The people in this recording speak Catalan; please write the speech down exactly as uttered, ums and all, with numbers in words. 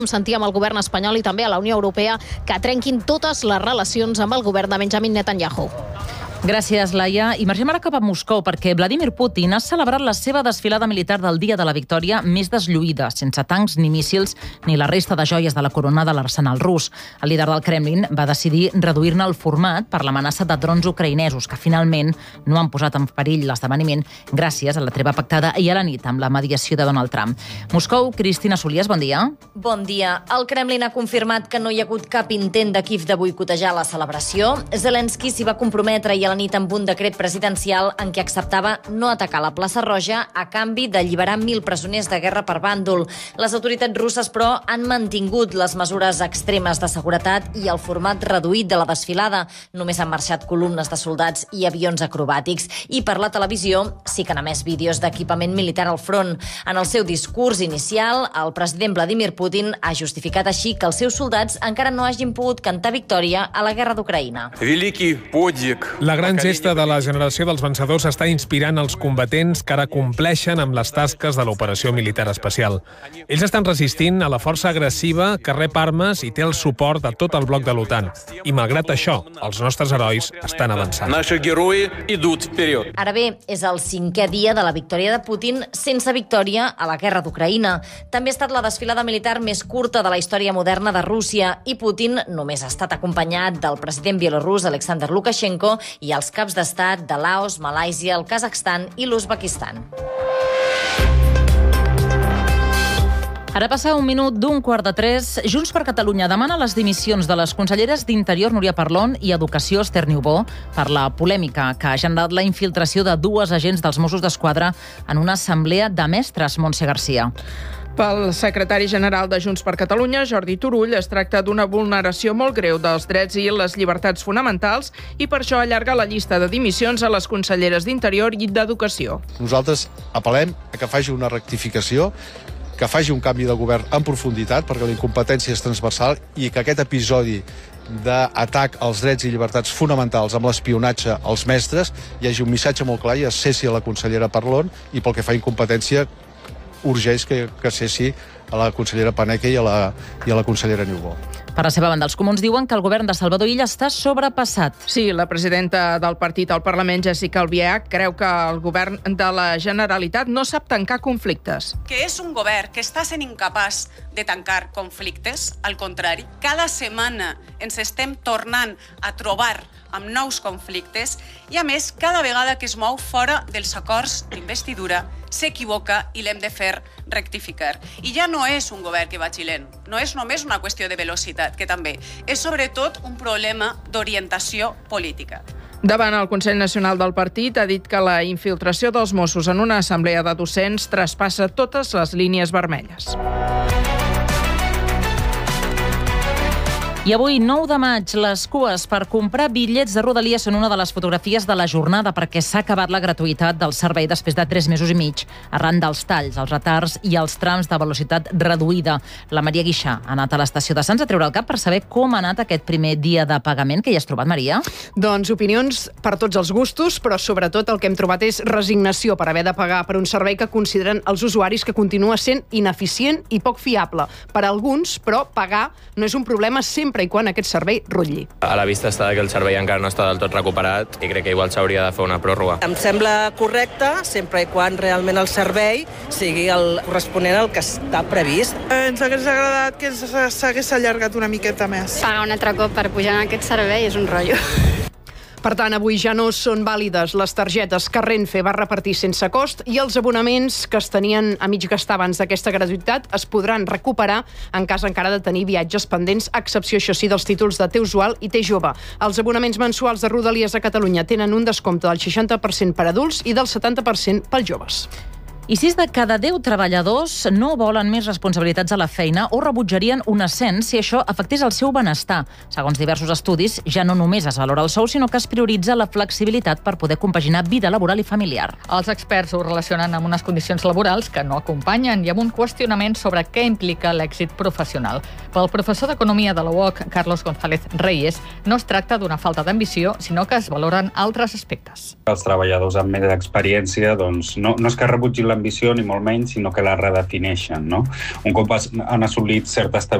sentíem al govern espanyol i també a la Unió Europea que trenquin totes les relacions amb el govern de Benjamin Netanyahu. Gràcies, Laia. I marxem ara cap a Moscou perquè Vladimir Putin ha celebrat la seva desfilada militar del Dia de la Victòria més deslluïda, sense tancs ni míssils ni la resta de joies de la corona de l'arsenal rus. El líder del Kremlin va decidir reduir-ne el format per l'amenaça de drons ucraïnesos, que finalment no han posat en perill l'esdeveniment gràcies a la treva pactada ahir a la nit amb la mediació de Donald Trump. Moscou, Cristina Solies, bon dia. Bon dia. El Kremlin ha confirmat que no hi ha hagut cap intent de Kíev de boicotejar la celebració. Zelensky s'hi va comprometre i a la nit amb un decret presidencial en què acceptava no atacar la plaça Roja a canvi d'alliberar mil presoners de guerra per bàndol. Les autoritats russes, però, han mantingut les mesures extremes de seguretat i el format reduït de la desfilada. Només han marxat columnes de soldats i avions acrobàtics. I per la televisió sí que han emès vídeos d'equipament militar al front. En el seu discurs inicial, el president Vladimir Putin ha justificat així que els seus soldats encara no hagin pogut cantar victòria a la guerra d'Ucraïna. La gran gesta de la generació dels vencedors està inspirant els combatents que ara compleixen amb les tasques de l'operació militar especial. Ells estan resistint a la força agressiva que rep armes i té el suport de tot el bloc de l'OTAN. I malgrat això, els nostres herois estan avançant. Ara bé, és el cinquè dia de la victòria de Putin sense victòria a la guerra d'Ucraïna. També ha estat la desfilada militar més curta de la història moderna de Rússia i Putin només ha estat acompanyat del president bielorrús Alexander Lukashenko i els caps d'estat de Laos, Malàisia, el Kazakhstan i l'Uzbekistan. Ara passa un minut d'un quart de tres. Junts per Catalunya demana les dimissions de les conselleres d'Interior Núria Parlon i Educació Esther Niubó per la polèmica que ha generat la infiltració de dues agents dels Mossos d'Esquadra en una assemblea de mestres, Montse Garcia. Pel secretari general de Junts per Catalunya, Jordi Turull, es tracta d'una vulneració molt greu dels drets i les llibertats fonamentals i per això allarga la llista de dimissions a les conselleres d'Interior i d'Educació. Nosaltres apel·lem a que faci una rectificació, que faci un canvi de govern en profunditat, perquè la incompetència és transversal i que aquest episodi d'atac als drets i llibertats fonamentals amb l'espionatge als mestres hi hagi un missatge molt clar i es cessi a la consellera Parlon i pel que fa a incompetència urgeix que, que cessi a la consellera Paneque i a la, i a la consellera Niubó. Per la seva banda, els comuns diuen que el govern de Salvador Illa està sobrepassat. Sí, la presidenta del partit al Parlament, Jessica Albiach, creu que el govern de la Generalitat no sap tancar conflictes. Que és un govern que està sent incapaç de tancar conflictes, al contrari. Cada setmana ens estem tornant a trobar amb nous conflictes i, a més, cada vegada que es mou fora dels acords d'investidura s'equivoca i l'hem de fer rectificar. I ja no és un govern que vagi lent, no és només una qüestió de velocitat, que també és sobretot un problema d'orientació política. Davant el Consell Nacional del Partit ha dit que la infiltració dels Mossos en una assemblea de docents traspassa totes les línies vermelles. I avui, nou de maig, les cues per comprar bitllets de Rodalies són una de les fotografies de la jornada perquè s'ha acabat la gratuïtat del servei després de tres mesos i mig, arran dels talls, els retards i els trams de velocitat reduïda. La Maria Guixà ha anat a l'estació de Sants a treure el cap per saber com ha anat aquest primer dia de pagament. Que hi has trobat, Maria? Doncs opinions per tots els gustos, però sobretot el que hem trobat és resignació per haver de pagar per un servei que consideren els usuaris que continua sent ineficient i poc fiable. Per a alguns, però, pagar no és un problema sempre i quan aquest servei rutlli. A la vista està que el servei encara no està del tot recuperat i crec que igual s'hauria de fer una pròrroga. Em sembla correcte, sempre i quan realment el servei sigui el corresponent al que està previst. Ens hagués agradat que s'hagués allargat una miqueta més. Pagar un altre cop per pujar en aquest servei és un rotllo. Per tant, avui ja no són vàlides les targetes que Renfe va repartir sense cost i els abonaments que es tenien a mig gastar abans d'aquesta gratuïtat es podran recuperar en cas encara de tenir viatges pendents, a excepció, això sí, dels títols de T usual i T jove. Els abonaments mensuals de Rodalies a Catalunya tenen un descompte del seixanta per cent per adults i del setanta per cent pels joves. I sis de cada deu treballadors no volen més responsabilitats a la feina o rebutjarien un ascens si això afectés el seu benestar. Segons diversos estudis, ja no només es valora el sou, sinó que es prioritza la flexibilitat per poder compaginar vida laboral i familiar. Els experts ho relacionen amb unes condicions laborals que no acompanyen i amb un qüestionament sobre què implica l'èxit professional. Pel professor d'Economia de la U O C, Carlos González Reyes, no es tracta d'una falta d'ambició, sinó que es valoren altres aspectes. Els treballadors amb més experiència doncs, no, no és que rebutgin l'ambició ni molt menys, sinó que la redefineixen, no? Un cop han assolit certa estabilitat